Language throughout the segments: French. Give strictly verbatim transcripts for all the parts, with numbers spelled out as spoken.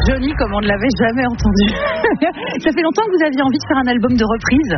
Johnny comme on ne l'avait jamais entendu. Ça fait longtemps que vous aviez envie de faire un album de reprise?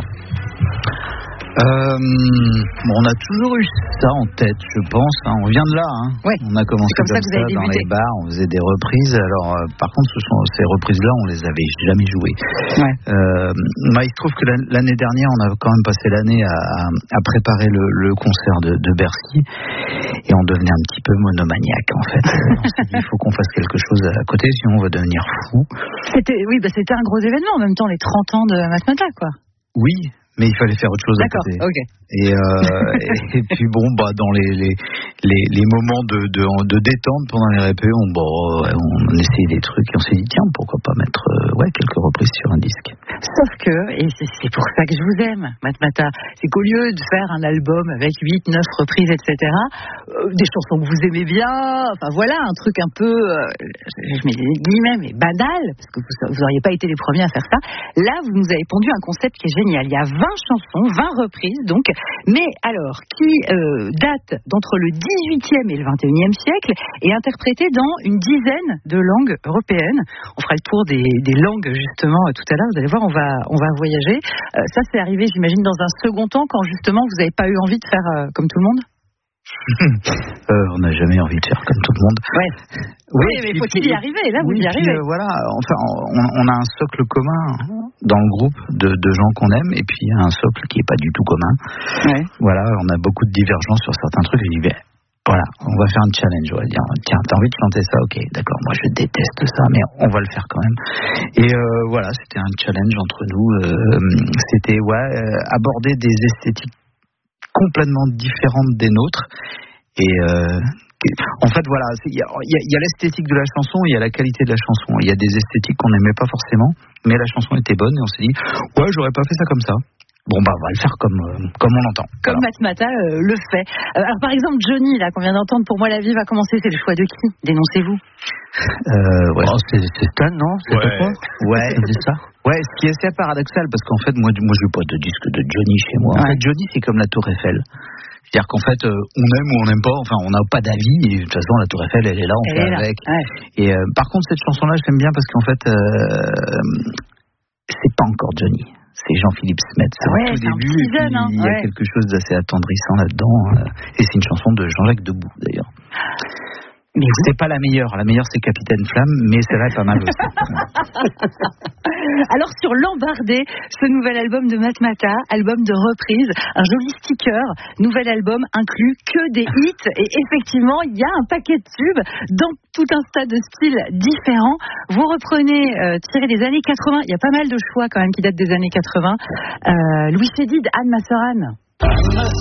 Euh, bon, on a toujours eu ça en tête, je pense. Hein. On vient de là. Hein. Ouais. On a commencé comme, comme ça, ça, ça dans les bars, on faisait des reprises. Alors, euh, par contre, ce sont, ces reprises-là, on les avait jamais jouées. Ouais. Euh, bah, il se trouve que l'année dernière, on a quand même passé l'année à, à préparer le, le concert de, de Bercy, et on devenait un petit peu monomaniaque, en fait. On s'est dit, il faut qu'on fasse quelque chose à côté, sinon on va devenir fou. C'était, oui, bah, c'était un gros événement en même temps, les trente ans de Matmata, quoi. Oui. Mais il fallait faire autre chose à D'accord, côté. ok. Et, euh, et puis bon, bah dans les les les, les moments de, de de détente pendant les répés, on bon, on essayait des trucs et on s'est dit tiens, pourquoi pas mettre euh, ouais quelques reprises sur un disque. Sauf que, et c'est, c'est pour ça que je vous aime, Matmata, c'est qu'au lieu de faire un album avec huit, neuf reprises, et cetera, euh, des chansons que vous aimez bien, enfin voilà, un truc un peu, euh, je mets des guillemets, mais banal, parce que vous n'auriez pas été les premiers à faire ça. Là, vous nous avez pondu un concept qui est génial. Il y a vingt chansons, vingt reprises, donc, mais alors, qui euh, datent d'entre le dix-huitième et le vingt et unième siècle et interprétées dans une dizaine de langues européennes. On fera le tour des, des langues, justement, tout à l'heure. Vous allez voir, on va, on va voyager. Euh, ça, c'est arrivé, j'imagine, dans un second temps, quand, justement, vous n'avez pas eu envie de faire euh, comme tout le monde? euh, on n'a jamais envie de faire comme tout le monde. Ouais. Oui, oui, mais faut-il y arriver? Là, vous oui, y arrivez. Puis, euh, voilà, enfin, on, on a un socle commun dans le groupe de, de gens qu'on aime, et puis un socle qui est pas du tout commun. Ouais. Voilà, on a beaucoup de divergences sur certains trucs. Et je dis, ben, voilà, on va faire un challenge. On va dire, tiens, t'as envie de chanter ça? Ok, d'accord. Moi, je déteste ça, mais on va le faire quand même. Et euh, voilà, c'était un challenge entre nous. Euh, c'était ouais, euh, aborder des esthétiques complètement différentes des nôtres. Et euh, en fait, voilà, il y a, y a l'esthétique de la chanson, il y a la qualité de la chanson. Il y a des esthétiques qu'on n'aimait pas forcément, mais la chanson était bonne et on s'est dit, ouais, j'aurais pas fait ça comme ça. Bon, bah, on va le faire comme, euh, comme on l'entend. Comme Matmata euh, le fait. Euh, alors, par exemple, Johnny, là, qu'on vient d'entendre, Pour moi, la vie va commencer, c'est le choix de qui? Dénoncez-vous. Euh, ouais. Oh, c'est, c'est Stan, non? C'est ouais. Quoi ouais, c'est ça. Ouais, ce qui est assez paradoxal, parce qu'en fait, moi, moi, je veux pas de disque de Johnny chez moi. En ouais. fait, Johnny, c'est comme la Tour Eiffel. C'est-à-dire qu'en fait, euh, on aime ou on n'aime pas, enfin, on n'a pas d'avis, et de toute façon, la Tour Eiffel, elle est là, on elle fait avec. Ouais. Et euh, par contre, cette chanson-là, j'aime bien parce qu'en fait, euh, c'est pas encore Johnny. C'est Jean-Philippe Smet. C'est ouais, au tout début, et puis jeune, hein. il y a ouais. quelque chose d'assez attendrissant là-dedans. Euh, et c'est une chanson de Jean-Jacques Debout, d'ailleurs. Mais c'est pas la meilleure. La meilleure, c'est Capitaine Flamme, mais celle-là est pas mal aussi. Alors, sur l'Embardé, ce nouvel album de Matmata, album de reprise, un joli sticker, nouvel album inclut que des hits. Et effectivement, il y a un paquet de tubes dans tout un tas de styles différents. Vous reprenez, euh, tiré des années quatre-vingts. Il y a pas mal de choix quand même qui datent des années quatre-vingts. Euh, Louis Chédid, Anne, ma sœur Anne.